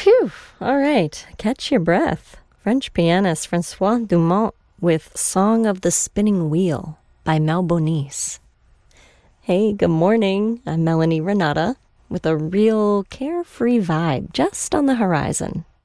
Phew. All right. Catch your breath. French pianist Francois Dumont with Song of the Spinning Wheel by Mel Bonis. Hey, good morning. I'm Melanie Renata with a real carefree vibe just on the horizon.